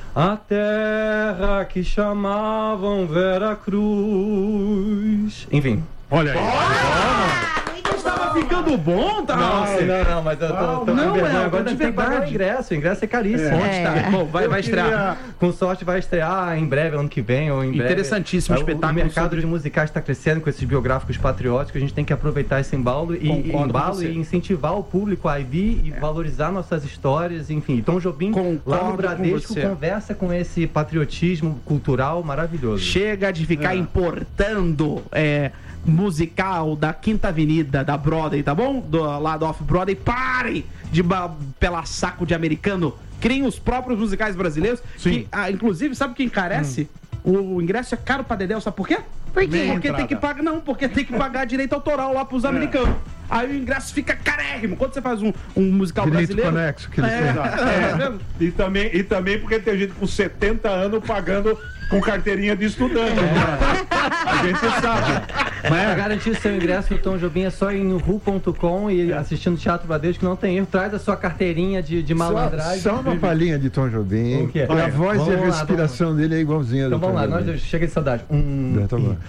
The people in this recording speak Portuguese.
A terra que chamavam Vera Cruz. Enfim. Olha aí. Tava ficando bom, tá? Não, mas eu tô não, agora tem que pagar o ingresso é caríssimo. Bom, vai estrear. Com sorte vai estrear em breve, ano que vem ou em breve. Interessantíssimo espetáculo. O mercado de musicais está crescendo com esses biográficos patrióticos, a gente tem que aproveitar esse embalo e incentivar o público a vir e valorizar nossas histórias, enfim. Tom Jobim, lá no Bradesco, conversa com esse patriotismo cultural maravilhoso. Chega de ficar importando musical da Quinta Avenida, da Broadway, tá bom? Lá do Off-Broadway. Pare de pela saco de americano. Criem os próprios musicais brasileiros. Sim. Que, inclusive, sabe o que encarece? O ingresso é caro pra Dedéu, sabe por quê? Porque tem que pagar. Não, porque tem que pagar direito autoral lá pros americanos. Aí o ingresso fica carérrimo. Quando você faz um musical direito brasileiro. Conexo, que e também porque tem gente com 70 anos pagando com carteirinha de estudante. A gente sabe. Mas pra garantir seu ingresso, o Tom Jobim é só ir no ru.com e assistindo Teatro Bradesco, não tem erro. Traz a sua carteirinha de malandragem. Só uma palhinha de Tom Jobim. A voz e a respiração dele é igualzinha. Então vamos lá, chega de saudade. Tá bom.